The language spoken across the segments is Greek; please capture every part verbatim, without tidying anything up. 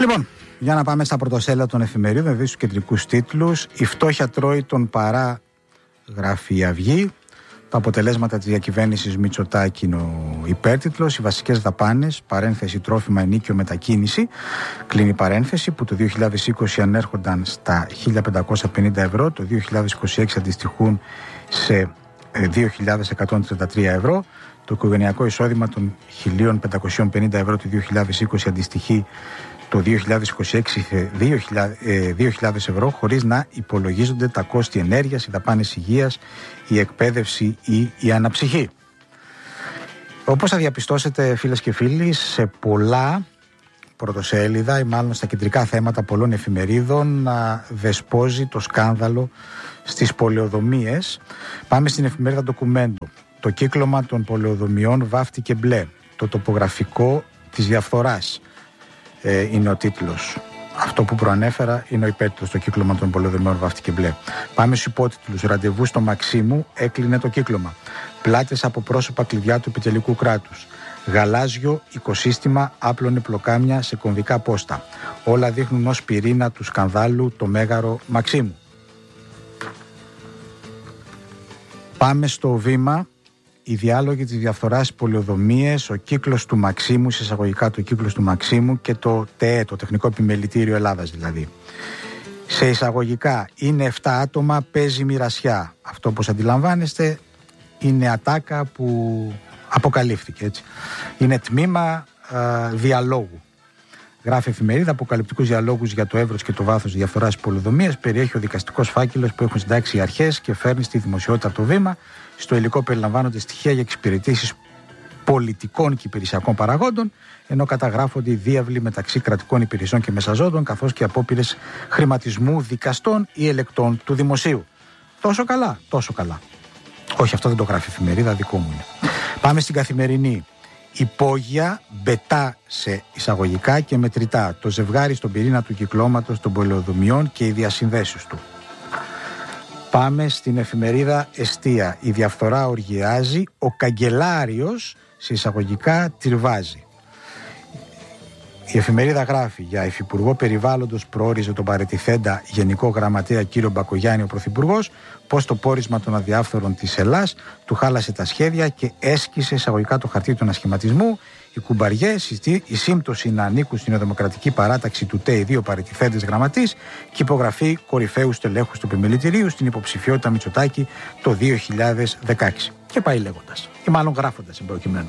Λοιπόν, για να πάμε στα πρωτοσέλιδα των εφημερίδων, δηλαδή στους κεντρικούς τίτλους. Η φτώχεια τρώει τον παρά, γράφει η Αυγή. Τα αποτελέσματα της διακυβέρνησης Μητσοτάκη είναι ο υπέρτιτλος. Οι βασικές δαπάνες, παρένθεση τρόφιμα, ενίκιο, μετακίνηση, κλείνει παρένθεση, που το δύο χιλιάδες είκοσι ανέρχονταν στα χίλια πεντακόσια πενήντα ευρώ, το δύο χιλιάδες είκοσι έξι αντιστοιχούν σε δύο χιλιάδες εκατόν τριάντα τρία ευρώ. Το οικογενειακό εισόδημα των χίλια πεντακόσια πενήντα ευρώ του δύο χιλιάδες είκοσι αντιστοιχεί το δύο χιλιάδες είκοσι έξι σε δύο χιλιάδες ευρώ, χωρίς να υπολογίζονται τα κόστη ενέργειας, οι δαπάνες υγείας, η εκπαίδευση ή η αναψυχή. Όπως θα διαπιστώσετε, φίλες και φίλοι, σε πολλά πρωτοσέλιδα ή μάλλον στα κεντρικά θέματα πολλών εφημερίδων να δεσπόζει το σκάνδαλο στις πολεοδομίες. Πάμε στην εφημερίδα Ντοκουμέντο. Το κύκλωμα των πολεοδομιών βάφτηκε μπλε. Το τοπογραφικό της διαφθοράς ε, είναι ο τίτλος. Αυτό που προανέφερα είναι ο υπέρτιτλος. Το κύκλωμα των πολεοδομιών βάφτηκε μπλε. Πάμε στους υπότιτλους. Ραντεβού στο Μαξίμου, έκλεινε το κύκλωμα. Πλάτες από πρόσωπα κλειδιά του επιτελικού κράτους. Γαλάζιο οικοσύστημα άπλωνε πλοκάμια σε κομβικά πόστα. Όλα δείχνουν ως πυρήνα του σκανδάλου το μέγαρο Μαξίμου. Πάμε στο Βήμα. Οι διάλογοι της διαφθοράς, πολεοδομίες, ο κύκλος του Μαξίμου, εισαγωγικά το κύκλος του Μαξίμου και το ΤΕΕ, το Τεχνικό Επιμελητήριο Ελλάδας δηλαδή. Σε εισαγωγικά είναι επτά άτομα, παίζει μοιρασιά. Αυτό, όπως αντιλαμβάνεστε, είναι ατάκα που αποκαλύφθηκε, έτσι. Είναι τμήμα α, διαλόγου. Γράφει εφημερίδα, αποκαλυπτικούς διαλόγους για το εύρος και το βάθος διαφθοράς πολεοδομίας. Περιέχει ο δικαστικός φάκελος που έχουν συντάξει οι αρχές και φέρνει στη δημοσιότητα το Βήμα. Στο υλικό περιλαμβάνονται στοιχεία για εξυπηρετήσεις πολιτικών και υπηρεσιακών παραγόντων, ενώ καταγράφονται οι διάβλοι μεταξύ κρατικών υπηρεσιών και μεσαζόντων, καθώς και απόπειρες χρηματισμού δικαστών ή ελεκτών του δημοσίου. Τόσο καλά, τόσο καλά. Όχι, αυτό δεν το γράφει η εφημερίδα, δικό μου είναι. Πάμε στην Καθημερινή. Υπόγεια μπετά σε εισαγωγικά και μετρητά. Το ζευγάρι στον πυρήνα του κυκλώματος των πολεοδομιών και οι διασυνδέσεις του. Πάμε στην εφημερίδα Εστία. Η διαφθορά οργιάζει, ο καγκελάριος σε εισαγωγικά τριβάζει. Η εφημερίδα γράφει για υφυπουργό περιβάλλοντος προόριζε τον παρετηθέντα Γενικό Γραμματέα κύριο Μπακογιάννη ο Πρωθυπουργός, πως το πόρισμα των αδιάφθορων της Ελλάς του χάλασε τα σχέδια και έσκησε εισαγωγικά το χαρτί του ανασχηματισμού. Οι κουμπαριές, η σύμπτωση να ανήκουν στην Δημοκρατική Παράταξη του ΤΕΙ δύο παρετηθέντες γραμματείς και υπογραφή κορυφαίους τελέχους του επιμελητηρίου στην υποψηφιότητα Μητσοτάκη το δύο χιλιάδες δεκαέξι. Και πάει λέγοντας, ή μάλλον γράφοντας εν προκειμένου.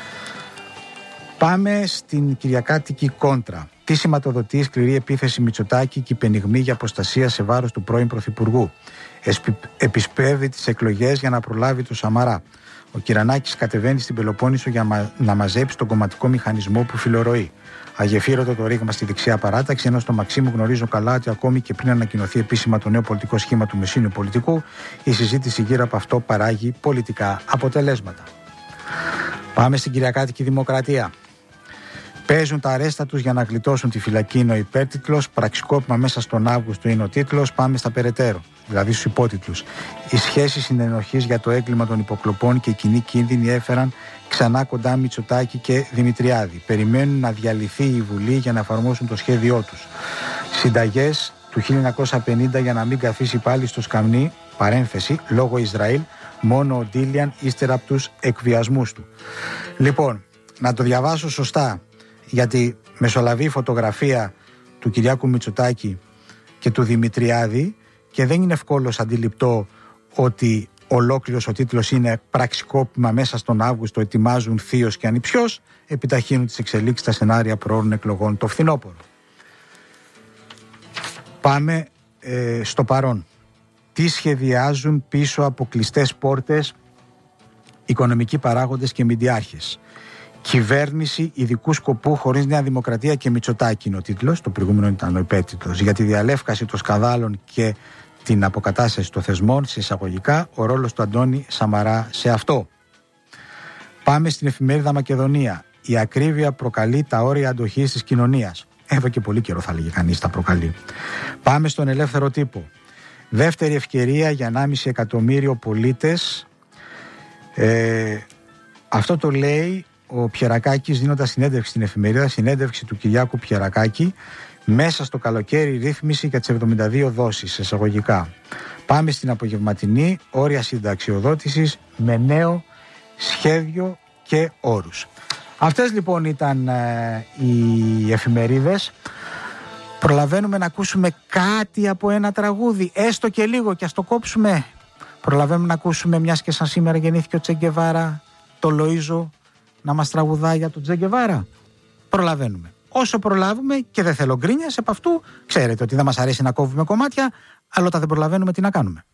Πάμε στην κυριακάτικη κόντρα. Τι σηματοδοτεί σκληρή επίθεση Μητσοτάκη και υπενιγμή για αποστασία σε βάρος του πρώην Πρωθυπουργού. Επισπεύδει τις εκλογές για να προλάβει το Σαμαρά. Ο Κυρανάκης κατεβαίνει στην Πελοπόννησο για μα... να μαζέψει τον κομματικό μηχανισμό που φιλορροεί. Αγεφύρωτο το ρήγμα στη δεξιά παράταξη, ενώ στο Μαξίμου γνωρίζω καλά ότι ακόμη και πριν ανακοινωθεί επίσημα το νέο πολιτικό σχήμα του μεσίνου πολιτικού, η συζήτηση γύρω από αυτό παράγει πολιτικά αποτελέσματα. Πάμε στην κυριακάτικη Δημοκρατία. Παίζουν τα αρέστα τους για να γλιτώσουν τη φυλακή, είναι ο υπέρτιτλος. Πραξικόπημα μέσα στον Αύγουστο είναι ο τίτλος. Πάμε στα περαιτέρω, δηλαδή στους υπότιτλους. Οι σχέσεις συνενοχής για το έγκλημα των υποκλοπών και οι κοινοί κίνδυνοι έφεραν ξανά κοντά Μητσοτάκη και Δημητριάδη. Περιμένουν να διαλυθεί η Βουλή για να εφαρμόσουν το σχέδιό τους. Συνταγές του χίλια εννιακόσια πενήντα για να μην καθίσει πάλι στο σκαμνί, παρένθεση, λόγω Ισραήλ, μόνο ο Ντίλιαν ύστερα από τους εκβιασμούς του. Λοιπόν, να το διαβάσω σωστά, γιατί μεσολαβεί η φωτογραφία του Κυριάκου Μητσοτάκη και του Δημητριάδη και δεν είναι ευκόλως αντιληπτό ότι ολόκληρος ο τίτλος είναι πραξικόπημα μέσα στον Αύγουστο, ετοιμάζουν θείος και ανιψιός, επιταχύνουν τις εξελίξεις στα σενάρια προώρων εκλογών το φθινόπωρο. Πάμε ε, στο παρόν. Τι σχεδιάζουν πίσω από κλειστές πόρτες οικονομικοί παράγοντες και μηντιάρχες. Κυβέρνηση ειδικού σκοπού χωρίς Νέα Δημοκρατία και Μητσοτάκη είναι ο τίτλος. Το προηγούμενο ήταν ο υπέτιτλος. Για τη διαλεύκαση των σκανδάλων και την αποκατάσταση των θεσμών, σε εισαγωγικά, ο ρόλος του Αντώνη Σαμαρά σε αυτό. Πάμε στην εφημερίδα Μακεδονία. Η ακρίβεια προκαλεί τα όρια αντοχής της κοινωνίας. Εδώ και πολύ καιρό θα λέγει κανείς τα προκαλεί. Πάμε στον Ελεύθερο Τύπο. Δεύτερη ευκαιρία για ενάμιση εκατομμύριο πολίτες. Ε, αυτό το λέει ο Πιερακάκης δίνοντας συνέντευξη στην εφημερίδα, συνέντευξη του Κυριάκου Πιερακάκη, μέσα στο καλοκαίρι ρύθμιση για τις εβδομήντα δύο δόσεις εισαγωγικά. Πάμε στην απογευματινή, όρια συνταξιοδότησης με νέο σχέδιο και όρους. Αυτές λοιπόν ήταν ε, οι εφημερίδες. Προλαβαίνουμε να ακούσουμε κάτι από ένα τραγούδι, έστω και λίγο, και ας το κόψουμε. Προλαβαίνουμε να ακούσουμε, μιας και σαν σήμερα γεννήθηκε ο Τσε Γκεβάρα, το Λοΐζο να μας τραγουδάει για τον Τσε Γκεβάρα. Προλαβαίνουμε. Όσο προλάβουμε, και δεν θέλω γκρίνιας επ' αυτού, ξέρετε ότι δεν μας αρέσει να κόβουμε κομμάτια, αλλά όταν δεν προλαβαίνουμε, τι να κάνουμε.